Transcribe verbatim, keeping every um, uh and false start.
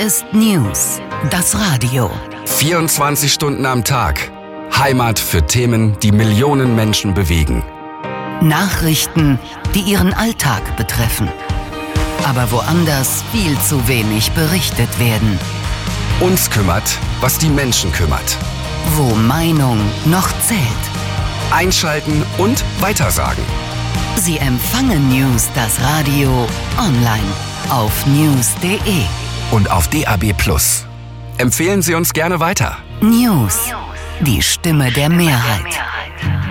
ist News, das Radio. vierundzwanzig Stunden am Tag. Heimat für Themen, die Millionen Menschen bewegen. Nachrichten, die ihren Alltag betreffen. Aber woanders viel zu wenig berichtet werden. Uns kümmert, was die Menschen kümmert. Wo Meinung noch zählt. Einschalten und weitersagen. Sie empfangen News, das Radio, online auf news punkt de. Und auf D A B plus. Empfehlen Sie uns gerne weiter. News, die Stimme der Mehrheit.